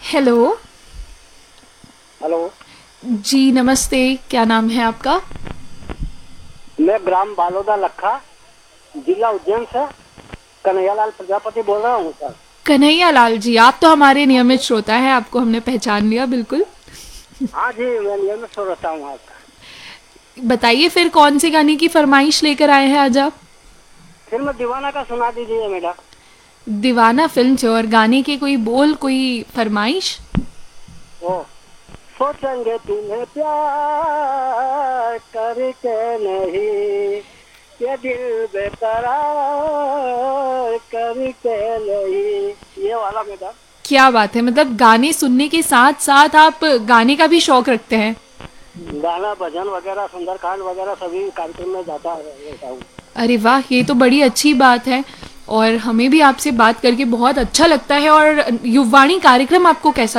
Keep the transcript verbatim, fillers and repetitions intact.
Hello. Hello. जी नमस्ते, क्या नाम है आपका? मैं ग्राम बालोदा लखा, जिला उज्जैन से कन्हैयालाल प्रजापति बोल रहा हूँ सर। कन्हैया लाल जी, आप तो हमारे नियमित श्रोता हैं, आपको हमने पहचान लिया बिल्कुल। हाँ जी, मैं नियमित सो रहता हूँ आपका। बताइए फिर कौन से गाने की फरमाइश लेकर आए हैं आज आप? फिल्म दीवाना का सुना दीजिए मैडम। दीवाना फिल्म से, और गाने के कोई बोल, कोई फरमाइश? ओ, सोचेंगे तुम्हें प्यार करके नहीं, ये दिल बेकरार करके नहीं, ये वाला मैडम। क्या बात है, मतलब गाने सुनने के साथ साथ आप गाने का भी शौक रखते हैं। गाना भजन वगैरह सुंदरकांड वगैरह सभी कार्यक्रम में जाता रहता हूँ। अरे वाह, ये तो बड़ी अच्छी बात है। और हमें भी आपसे बात करके बहुत अच्छा लगता है। और युवाणी कार्यक्रम आपको कैसा